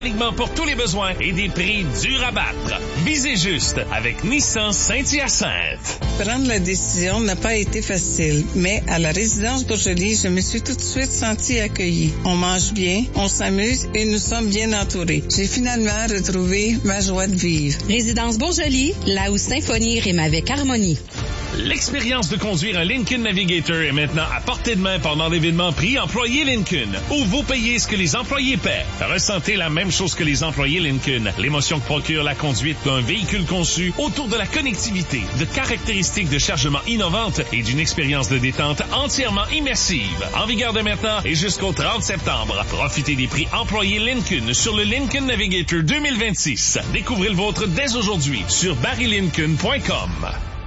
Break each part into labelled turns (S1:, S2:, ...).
S1: Uniquement pour tous les besoins et des prix durs à battre. Visez juste avec Nissan Saint-Hyacinthe.
S2: Prendre la décision n'a pas été facile, mais à la résidence Bourgelis, je me suis tout de suite sentie accueillie. On mange bien, on s'amuse et nous sommes bien entourés. J'ai finalement retrouvé ma joie de vivre.
S3: Résidence Bourgelis, là où symphonie rime avec harmonie.
S1: L'expérience de conduire un Lincoln Navigator est maintenant à portée de main pendant l'événement Prix Employés Lincoln, où vous payez ce que les employés paient. Ressentez la même chose que les employés Lincoln. L'émotion que procure la conduite d'un véhicule conçu autour de la connectivité, de caractéristiques de chargement innovantes et d'une expérience de détente entièrement immersive. En vigueur de maintenant et jusqu'au 30 septembre. Profitez des prix Employés Lincoln sur le Lincoln Navigator 2026. Découvrez le vôtre dès aujourd'hui sur barrylincoln.com.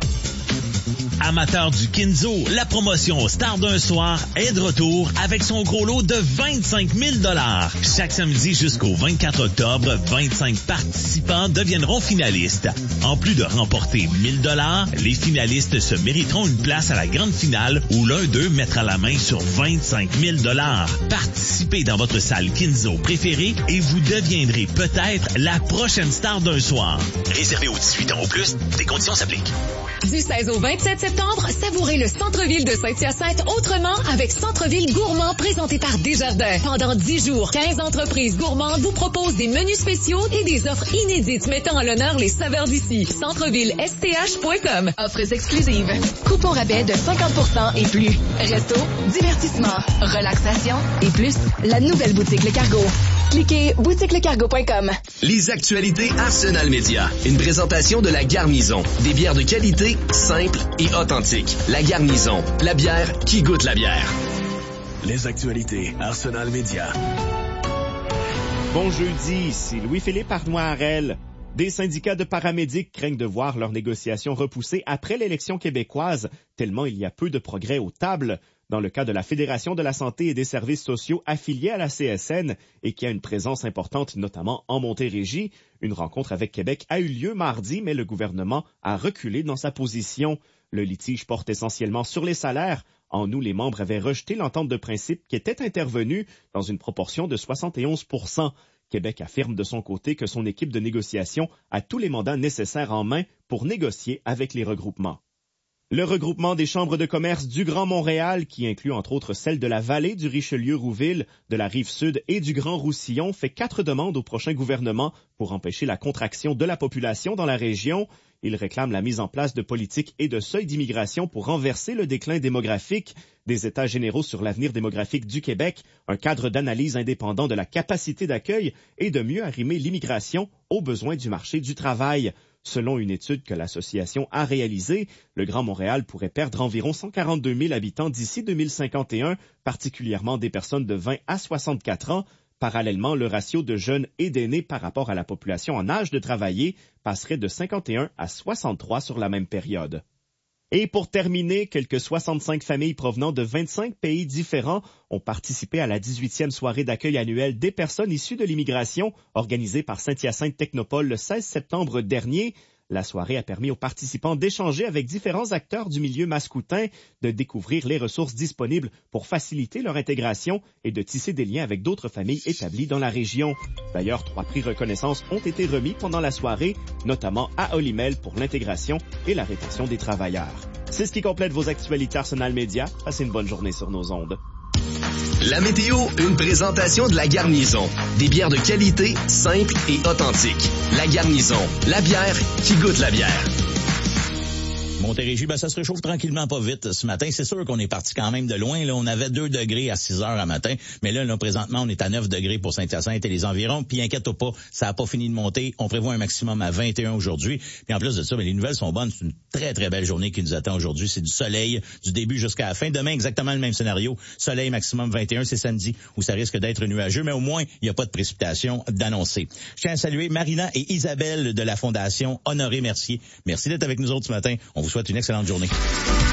S4: Amateurs du Kinzo, la promotion au Star d'un soir est de retour avec son gros lot de 25 000 $. Chaque samedi jusqu'au 24 octobre, 25 participants deviendront finalistes. En plus de remporter 1 000 $, les finalistes se mériteront une place à la grande finale où l'un d'eux mettra la main sur 25 000 $. Participez dans votre salle Kinzo préférée et vous deviendrez peut-être la prochaine star d'un soir. Réservé aux 18 ans ou plus, des conditions s'appliquent.
S5: Du 16 au 27 septembre, savourez le centre-ville de Saint-Hyacinthe autrement avec Centre-ville gourmand présenté par Desjardins. Pendant 10 jours, 15 entreprises gourmandes vous proposent des menus spéciaux et des offres inédites mettant en l'honneur les saveurs d'ici. Centrevillesth.com. Offres exclusives. Coupons rabais de 50% et plus. Resto, divertissement, relaxation et plus. La nouvelle boutique Le Cargo. Cliquez boutiquelecargo.com.
S6: Les actualités Arsenal Média. Une présentation de La Garnison. Des bières de qualité, simples et authentiques. La Garnison. La bière qui goûte la bière.
S7: Les actualités Arsenal Média.
S8: Bon jeudi, ici Louis-Philippe Arnois-Harel. Des syndicats de paramédics craignent de voir leurs négociations repoussées après l'élection québécoise, tellement il y a peu de progrès aux tables. Dans le cas de la Fédération de la santé et des services sociaux affiliée à la CSN et qui a une présence importante notamment en Montérégie, une rencontre avec Québec a eu lieu mardi, mais le gouvernement a reculé dans sa position. Le litige porte essentiellement sur les salaires. En août, les membres avaient rejeté l'entente de principe qui était intervenue dans une proportion de 71 %. Québec affirme de son côté que son équipe de négociation a tous les mandats nécessaires en main pour négocier avec les regroupements. Le regroupement des chambres de commerce du Grand Montréal, qui inclut entre autres celles de la vallée du Richelieu-Rouville, de la Rive-Sud et du Grand-Roussillon, fait 4 demandes au prochain gouvernement pour empêcher la contraction de la population dans la région. Il réclame la mise en place de politiques et de seuils d'immigration pour renverser le déclin démographique, des états généraux sur l'avenir démographique du Québec, un cadre d'analyse indépendant de la capacité d'accueil et de mieux arrimer l'immigration aux besoins du marché du travail. Selon une étude que l'association a réalisée, le Grand Montréal pourrait perdre environ 142 000 habitants d'ici 2051, particulièrement des personnes de 20 à 64 ans. Parallèlement, le ratio de jeunes et d'aînés par rapport à la population en âge de travailler passerait de 51 à 63 sur la même période. Et pour terminer, quelques 65 familles provenant de 25 pays différents ont participé à la 18e soirée d'accueil annuelle des personnes issues de l'immigration organisée par Saint-Hyacinthe Technopole le 16 septembre dernier. La soirée a permis aux participants d'échanger avec différents acteurs du milieu mascoutin, de découvrir les ressources disponibles pour faciliter leur intégration et de tisser des liens avec d'autres familles établies dans la région. D'ailleurs, 3 prix reconnaissance ont été remis pendant la soirée, notamment à Olimel pour l'intégration et la rétention des travailleurs. C'est ce qui complète vos actualités Arsenal Média. Passez une bonne journée sur nos ondes.
S6: La météo, une présentation de La Garnison. Des bières de qualité, simples et authentiques. La Garnison, la bière qui goûte la bière.
S4: Montérégie, ça se réchauffe tranquillement, pas vite ce matin. C'est sûr qu'on est parti quand même de loin. Là, on avait 2 degrés à 6 heures à matin, mais là, présentement, on est à 9 degrés pour Saint-Hyacinthe et les environs. Puis inquiète-toi pas, ça n'a pas fini de monter. On prévoit un maximum à 21 aujourd'hui. Puis en plus de ça, les nouvelles sont bonnes. C'est une très, très belle journée qui nous attend aujourd'hui. C'est du soleil du début jusqu'à la fin. Demain, exactement le même scénario. Soleil maximum 21, c'est samedi où ça risque d'être nuageux, mais au moins, il n'y a pas de précipitation d'annoncer. Je tiens à saluer Marina et Isabelle de la Fondation Honoré Mercier. Merci d'être avec nous autres ce matin. On vous souhaite une excellente journée.